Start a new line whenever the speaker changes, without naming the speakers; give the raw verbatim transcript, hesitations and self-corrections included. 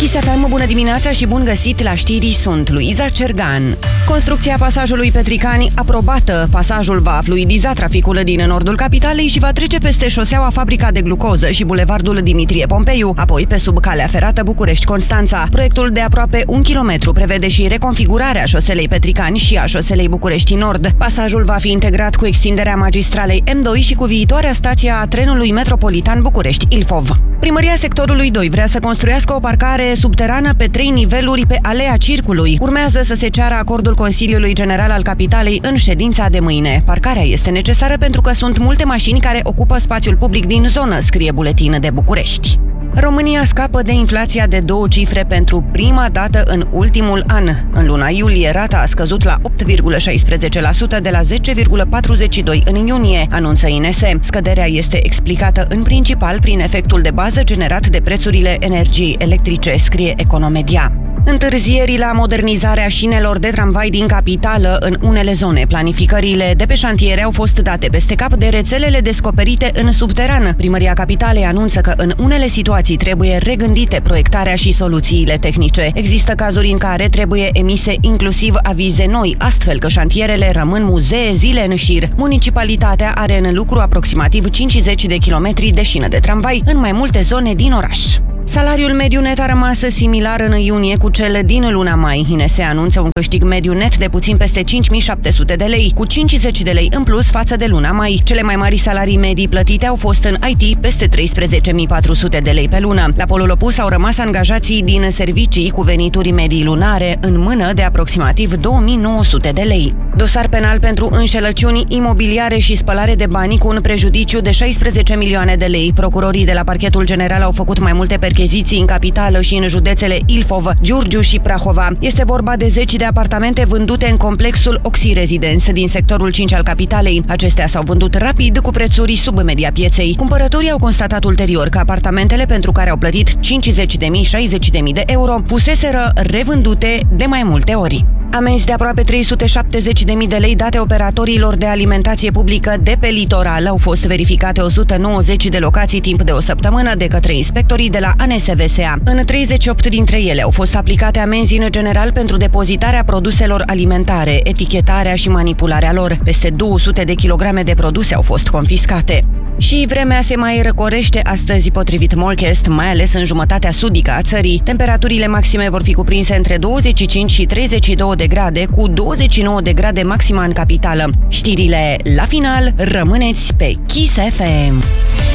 Kiss F M, bună dimineața și bun găsit la știri, sunt Luiza Cergan. Construcția pasajului Petricani aprobată. Pasajul va fluidiza traficul din nordul capitalei și va trece peste șoseaua Fabrica de Glucoză și bulevardul Dimitrie Pompeiu, apoi pe sub calea ferată București-Constanța. Proiectul de aproape un kilometru prevede și reconfigurarea șoselei Petricani și a șoselei București Nord. Pasajul va fi integrat cu extinderea magistralei M doi și cu viitoarea stație a trenului metropolitan București-Ilfov. Primăria sectorului doi vrea să construiască o parcare subterană pe trei niveluri pe Alea Circului. Urmează să se ceară acordul Consiliului General al Capitalei în ședința de mâine. Parcarea este necesară pentru că sunt multe mașini care ocupă spațiul public din zonă, scrie Buletin de București. România scapă de inflația de două cifre pentru prima dată în ultimul an. În luna iulie, rata a scăzut la opt virgulă șaisprezece la sută de la zece virgulă patruzeci și doi la sută în iunie, anunță I N S. Scăderea este explicată în principal prin efectul de bază generat de prețurile energiei electrice, scrie Economedia. Întârzieri la modernizarea șinelor de tramvai din capitală în unele zone. Planificările de pe șantiere au fost date peste cap de rețelele descoperite în subteran. Primăria Capitalei anunță că în unele situații trebuie regândite proiectarea și soluțiile tehnice. Există cazuri în care trebuie emise inclusiv avize noi, astfel că șantierele rămân muzee zile în șir. Municipalitatea are în lucru aproximativ cincizeci de kilometri de șină de tramvai în mai multe zone din oraș. Salariul mediu net a rămas similar în iunie cu cel din luna mai. I N S anunță un câștig mediu net de puțin peste cinci mii șapte sute de lei, cu cincizeci de lei în plus față de luna mai. Cele mai mari salarii medii plătite au fost în I T, peste treisprezece mii patru sute de lei pe lună. La polul opus au rămas angajații din servicii cu venituri medii lunare în mână de aproximativ două mii nouă sute de lei. Dosar penal pentru înșelăciuni imobiliare și spălare de bani cu un prejudiciu de șaisprezece milioane de lei. Procurorii de la Parchetul General au făcut mai multe percheziții în capitală și în județele Ilfov, Giurgiu și Prahova. Este vorba de zeci de apartamente vândute în complexul Oxy Residence din sectorul cinci al capitalei. Acestea s-au vândut rapid cu prețuri sub media pieței. Cumpărătorii au constatat ulterior că apartamentele pentru care au plătit cincizeci de mii - șaizeci de mii de euro fuseseră revândute de mai multe ori. Amenzi de aproape trei sute șaptezeci de mii de lei date operatorilor de alimentație publică de pe litoral. Au fost verificate o sută nouăzeci de locații timp de o săptămână de către inspectorii de la A N S V S A. În treizeci și opt dintre ele au fost aplicate amenzi în general pentru depozitarea produselor alimentare, etichetarea și manipularea lor. Peste două sute de kilograme de produse au fost confiscate. Și vremea se mai răcorește astăzi, potrivit Morchest, mai ales în jumătatea sudică a țării. Temperaturile maxime vor fi cuprinse între douăzeci și cinci și treizeci și două de grade, cu douăzeci și nouă de grade maxima în capitală. Știrile la final, rămâneți pe Kiss F M.